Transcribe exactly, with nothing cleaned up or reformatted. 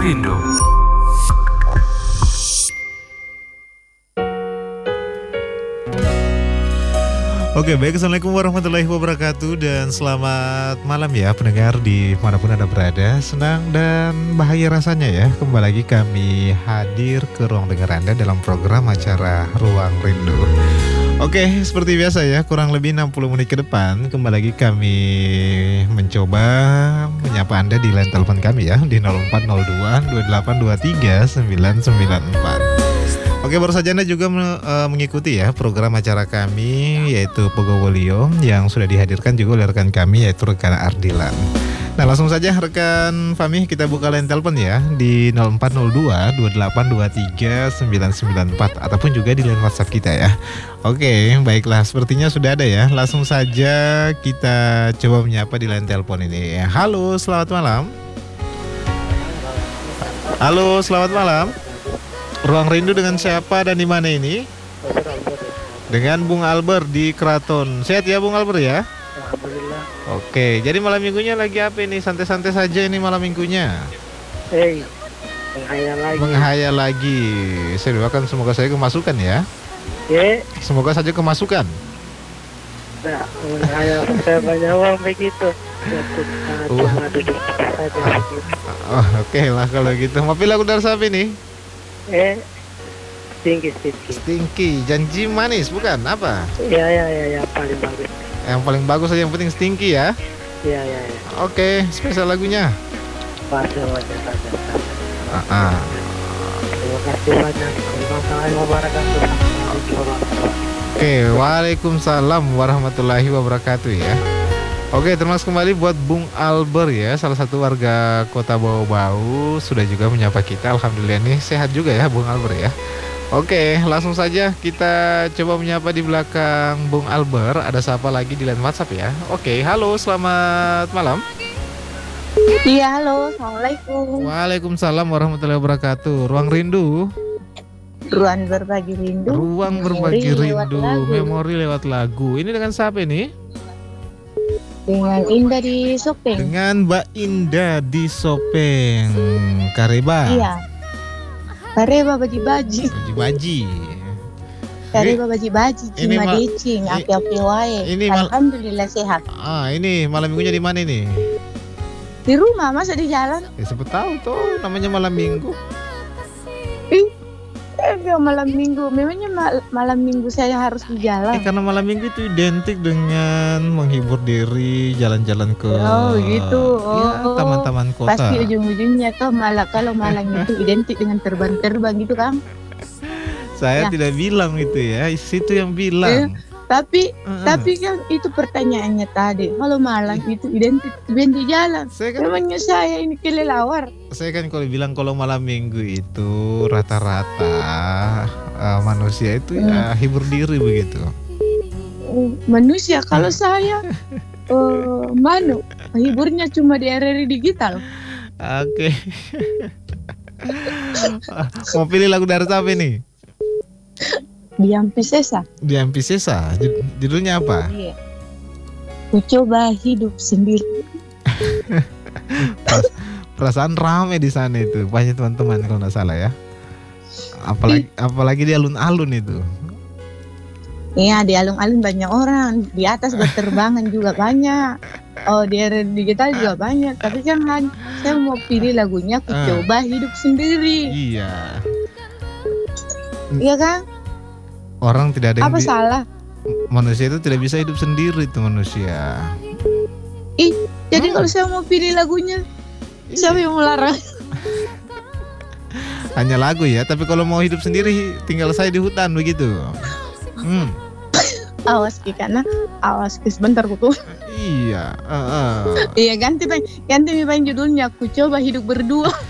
Rindu. Oke, baik, Assalamualaikum warahmatullahi wabarakatuh. Dan selamat malam ya pendengar di manapun Anda berada. Senang dan bahagia rasanya ya kembali lagi kami hadir ke ruang dengar Anda dalam program acara Ruang Rindu. Oke, seperti biasa ya, kurang lebih enam puluh menit ke depan kembali lagi kami mencoba menyapa Anda di line telepon kami ya di nol empat nol dua dua delapan dua tiga sembilan sembilan empat. Oke, baru saja Anda juga uh, mengikuti ya program acara kami yaitu Pogowolio yang sudah dihadirkan juga oleh rekan kami yaitu rekan Ardilan. Nah, langsung saja rekan Fahmi, kita buka line telepon ya di nol empat nol dua dua delapan dua tiga sembilan sembilan empat ataupun juga di line WhatsApp kita ya. Oke, baiklah, sepertinya sudah ada ya. Langsung saja kita coba menyapa di line telepon ini. Halo, selamat malam. Halo, selamat malam. Ruang Rindu dengan siapa dan di mana ini? Dengan Bung Albert di Keraton. Sehat ya Bung Albert ya? Alhamdulillah. Oke, jadi malam minggunya lagi apa ini? Santai-santai saja ini malam minggunya. Hei, menghayal lagi. Menghayal lagi. Saya doakan semoga saya kemasukan ya. Ya, Semoga saja kemasukan. nah, menghayal saya banyak uang begitu. Uh. Cuma duduk saja begitu. Oh, oke lah kalau gitu. Mau pilih lagu dari siapa ini? Eh, tinggi tinggi. Stinky, janji manis bukan? Apa? Ya ya ya ya paling bagus. Yang paling bagus saja, yang penting Stinky ya. Ya ya ya. Oke, spesial lagunya. Wajah wajah saja. Ah, ah. Terima kasih banyak. Assalamualaikum wabarakatuh. Oke, waalaikumsalam warahmatullahi wabarakatuh ya. Oke, termasuk kembali buat Bung Albert ya, salah satu warga Kota Bau-Bau, sudah juga menyapa kita. Alhamdulillah nih sehat juga ya Bung Albert ya. Oke, langsung saja kita coba menyapa di belakang Bung Albert. Ada siapa lagi di line WhatsApp ya? Oke, halo, selamat malam. Iya, halo, assalamualaikum. Waalaikumsalam warahmatullahi wabarakatuh. Ruang Rindu. Ruang berbagi rindu. Ruang berbagi Memori lewat rindu. lagu. Memori lewat lagu. Ini dengan siapa ini? Dengan Indah di Sopeng. Dengan Mbak Indah di Sopeng, Kareba. Iya. Kareba baji-baji. Baji-baji. Kareba baji-baji. ini Cima ma- decing. Api-api wae. ini mal- Alhamdulillah sehat. Ah, ini malam minggunya di mana ini? Di rumah, masa di jalan? Ya, siapa tahu tuh namanya malam minggu. Ih, eh, malam minggu. Memangnya mal- malam minggu saya harus di Eh, jalan. karena malam minggu itu identik dengan menghibur diri, jalan-jalan ke Oh, gitu. ya, Oh, taman-taman kota. Pasti ujung-ujungnya tuh malah kalau malam itu identik dengan terbang-terbang gitu kan. Saya Ya. tidak bilang itu ya, situ yang bilang. Tapi Heeh. Tapi kan itu pertanyaannya tadi. Kalau malam itu identik ben di jalan. Saya kan Memangnya saya ini kelelawar. Saya kan kalau bilang kalau malam minggu itu rata-rata uh, manusia itu ya hibur diri begitu. Uh, Manusia kalau saya uh, manu hiburnya cuma di R R I digital. Oke. Mau pilih lagu dari siapa nih? Diam Pisesa. Diam Pisesa. Jud- Judulnya apa? Iya. Ku coba hidup sendiri. Peras- Perasaan rame di sana itu, banyak teman-teman kalau nggak salah ya. Apalagi apalagi di alun-alun itu. Iya, di alun-alun banyak orang. Di atas berterbangan juga banyak. Oh, di R R I digital juga banyak. Tapi kan Han, saya mau pilih lagunya Ku Ah. coba hidup sendiri. Iya. Iya kan? Orang tidak ada yang Apa bi- salah? manusia itu tidak bisa hidup sendiri itu manusia. Ih, jadi Hmm. kalau saya mau pilih lagunya, siapa yang melarang? Hanya lagu ya, tapi kalau mau hidup sendiri tinggal saya di hutan begitu. Hmm. Awas Ki, karena awas Ki sebentar kutu. Iya. Uh, uh. Iya, ganti bang, ganti bang judulnya. Ku coba hidup berdua.